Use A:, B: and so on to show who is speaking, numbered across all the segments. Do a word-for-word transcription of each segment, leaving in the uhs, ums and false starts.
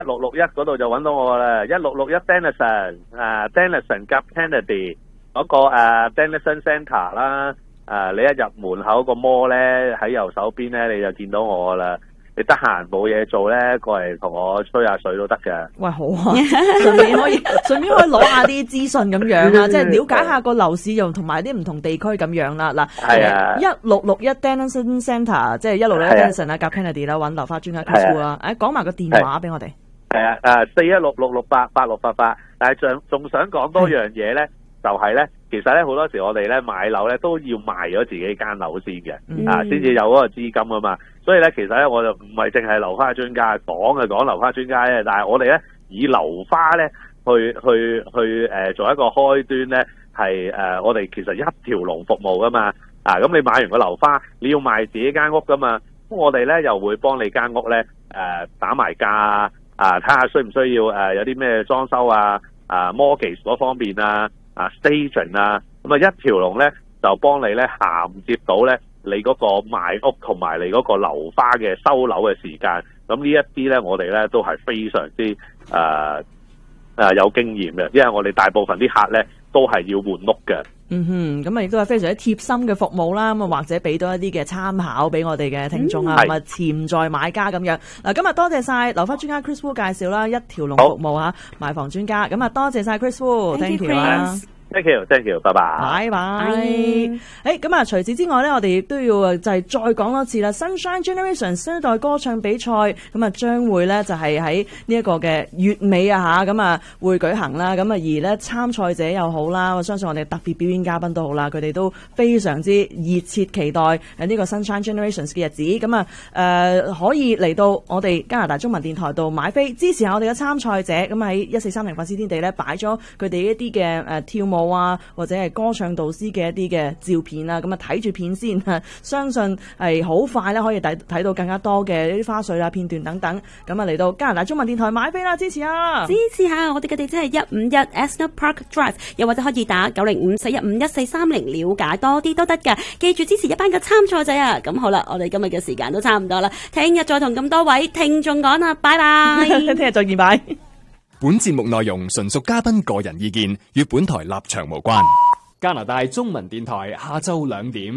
A: 六六一嗰度就揾到我啦，一六六一 Denison 啊 Denison 夾 Kennedy 嗰個誒 Denison Centre 啦，誒你一入門口個 mall 咧喺右手邊咧你就見到我啦。你得閒冇嘢做咧，過嚟同我吹下水都得嘅。
B: 喂，好啊，順便可以順便可以攞下啲資訊咁樣啊，即係了解下個樓市又同埋啲唔同地區咁樣啦。嗱，
A: 係啊，
B: 一六六一 Denison Centre， 即係一六六一 Denison 啊，夾 Kennedy 啦，揾樓花專家 Chris 啦。誒，講埋個電話俾我哋。係
A: 啊，誒四一六六六八八六八八。但係仲仲想講多樣嘢咧，就係咧，其實咧好多時我哋咧買樓咧都要賣咗自己間樓先嘅，嗯、啊，先至有嗰個資金啊嘛。所以咧，其實咧我就唔係淨係樓花專家講啊講樓花專家咧，但係我哋咧以樓花咧去去去誒、呃、做一個開端咧，係誒、呃、我哋其實一條龍服務噶嘛。啊，咁你買完個樓花，你要賣自己間屋噶嘛，咁我哋咧又會幫你間屋咧誒、呃、打埋價啊，啊睇下需唔需要誒、呃、有啲咩裝修啊，啊 mortgage 嗰方面啊，啊 staging 啊，咁啊一條龍咧就幫你咧銜接到咧。你嗰個賣屋同埋你嗰個樓花嘅收樓嘅時間，咁呢一啲咧，我哋咧都係非常之誒誒、呃呃、有經驗嘅，因為我哋大部分啲客咧都係要換屋嘅。
B: 嗯哼，咁啊亦都係非常之貼心嘅服務啦，咁啊或者俾多一啲嘅參考俾我哋嘅聽眾啊，咁啊潛在買家咁樣。嗱，今日多謝晒樓花專家 Chris Wu 介紹啦，一條龍服務嚇買房專家。咁啊多謝晒 Chris Wu，thank you 啦。
A: Thank you, thank you， 拜拜。
B: 拜拜。誒，咁啊，除此之外咧，我哋亦都要就係再講多次啦。Sunshine Generation 新一代歌唱比賽，咁啊將會咧就係喺呢一個嘅月尾啊嚇，咁啊會舉行啦。咁啊而咧參賽者又好啦，我相信我哋特別表演嘉賓都好啦，佢哋都非常之熱切期待誒呢個 Sunshine Generations 嘅日子。咁啊誒可以嚟到我哋加拿大中文電台度買飛，支持下我哋嘅參賽者。咁喺一四三零粉絲天地咧擺咗佢哋一啲嘅誒跳舞啊，或者係歌唱導師嘅一啲嘅照片啊，咁啊睇住片先，相信係好快咧可以睇睇到更加多嘅呢啲花絮啊片段等等，咁啊嚟到加拿大中文電台買飛啦，支持啊！
C: 支持下我哋嘅地址係一五一 Asner Park Drive， 又或者可以打九零五四一五一四三零了解多啲都得㗎。記住支持一班嘅參賽者啊！咁好啦，我哋今日嘅時間都差唔多啦，聽日再同咁多位聽眾講啦，拜拜，
B: 聽日再見，拜。
D: 本節目內容純屬嘉賓個人意見，與本台立場無關。加拿大中文電台下晝兩點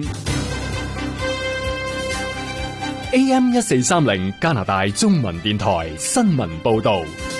D: A M 一四三零加拿大中文電台新聞報道。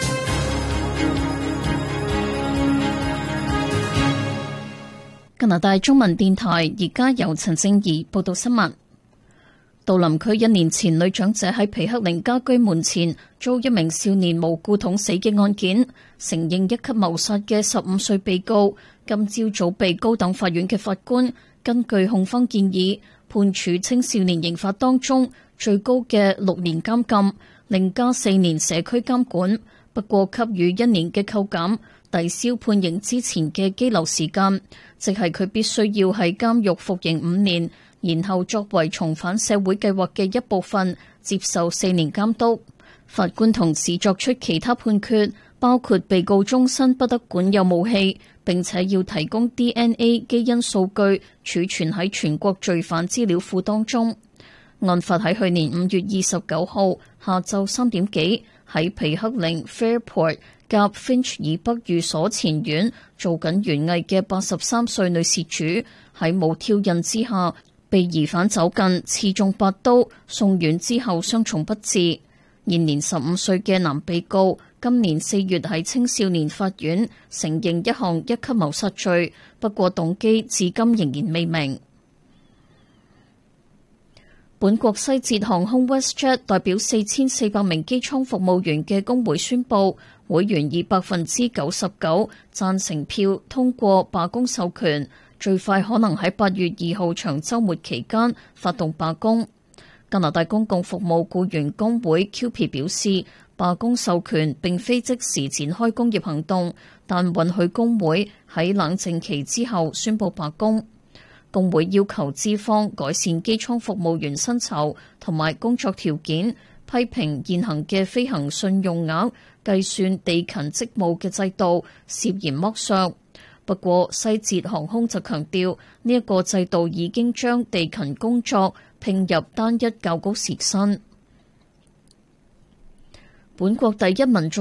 E: 加拿大中文電台而家由陳正儀報道新聞。杜林區一年前女長者喺皮克靈家居門前遭一名少年無故捅死嘅案件，承認一級謀殺嘅十五歲被告，今朝早被高等法院嘅法官根據控方建議判處青少年刑法當中最高嘅六年監禁，另加四年社區監管，不過給予一年嘅扣減，抵消判刑之前嘅羈留時間，即係佢必須要喺監獄服刑五年。然後作為重返社會計劃嘅一部分，接受四年監督。法官同時作出其他判決，包括被告終身不得管有武器，並且要提供 D N A 基因數據儲存喺全國罪犯資料庫當中。案發喺去年五月二十九號下晝三點幾，喺皮克靈 Fairport 夾 Finch 以北寓所前院做緊園藝嘅八十三歲女事主，喺冇挑釁之下，被疑犯走近，刺中八刀，送院之後傷重不治。現年十五歲嘅男被告，今年四月喺青少年法院承認一項一級謀殺罪，不過動機至今仍然未明。本國西捷航空 WestJet 代表四千四百名機艙服務員嘅工會宣布，會員以百分之九十九贊成票通過罷工授權。最快可能喺八月二號長週末期間發動罷工。加拿大公共服務僱員工會 Q P 表示，罷工授權並非即時展開工業行動，但允許工會喺冷靜期之後宣布罷工。工會要求資方改善機艙服務員薪酬同埋工作條件，批評現行嘅飛行信用額計算地勤職務嘅制度涉嫌剝削。不過，西捷航空就強調，呢一個制度已經將地勤工作併入單一較高時薪。本國第一民眾